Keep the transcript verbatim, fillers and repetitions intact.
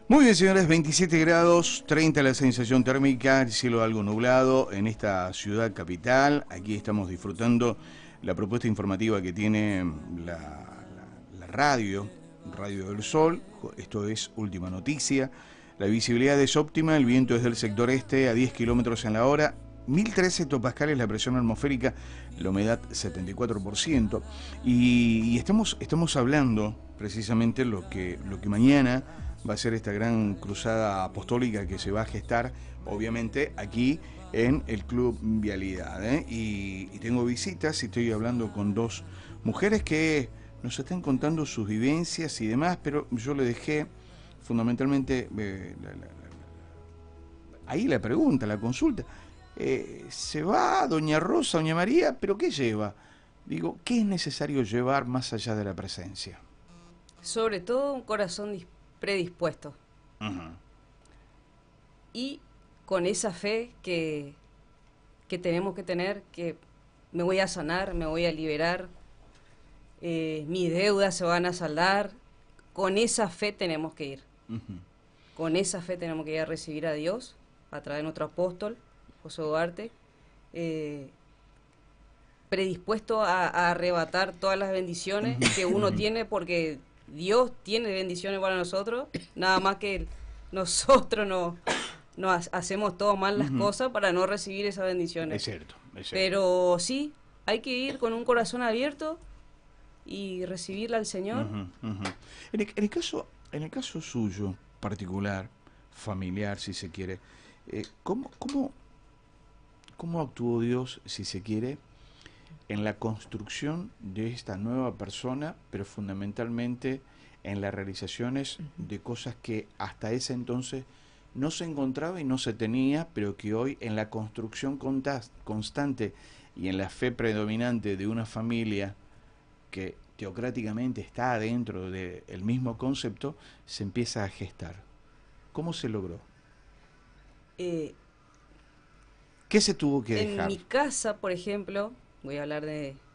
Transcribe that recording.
Muy bien, señores, veintisiete grados, treinta la sensación térmica, el cielo algo nublado en esta ciudad capital. Aquí estamos disfrutando la propuesta informativa que tiene la, la, la radio, Radio del Sol. Esto es Última Noticia. La visibilidad es óptima, el viento es del sector este a diez kilómetros en la hora. mil trece hectopascales la presión atmosférica, la humedad setenta y cuatro por ciento. Y, y estamos, estamos hablando precisamente lo que, lo que mañana va a ser esta gran cruzada apostólica que se va a gestar, obviamente, aquí en el Club Vialidad. ¿eh? Y, y tengo visitas y estoy hablando con dos mujeres que nos están contando sus vivencias y demás, pero yo le dejé fundamentalmente eh, la, la, la, ahí la pregunta, la consulta. Eh, ¿Se va doña Rosa, doña María? ¿Pero qué lleva? Digo, ¿qué es necesario llevar más allá de la presencia? Sobre todo un corazón predispuesto. Uh-huh. Y con esa fe que, que tenemos que tener, que me voy a sanar, me voy a liberar, eh, mis deudas se van a saldar. Con esa fe tenemos que ir. Uh-huh. Con esa fe tenemos que ir a recibir a Dios a través de nuestro apóstol, José Duarte, eh, predispuesto a, a arrebatar todas las bendiciones uh-huh. que uno uh-huh. tiene, porque Dios tiene bendiciones para nosotros, nada más que nosotros no, no hacemos todo mal las uh-huh. cosas para no recibir esas bendiciones. Es cierto, es cierto. Pero sí, hay que ir con un corazón abierto y recibirla al Señor. Uh-huh, uh-huh. En, el, en, el caso, en el caso suyo, particular, familiar, si se quiere, eh, ¿cómo, cómo, ¿cómo actuó Dios, si se quiere, en la construcción de esta nueva persona, pero fundamentalmente en las realizaciones de cosas que hasta ese entonces no se encontraba y no se tenía, pero que hoy en la construcción constante y en la fe predominante de una familia que teocráticamente está dentro del mismo concepto, se empieza a gestar? ¿Cómo se logró? Eh, ¿Qué se tuvo que en dejar? En mi casa, por ejemplo, voy a hablar de,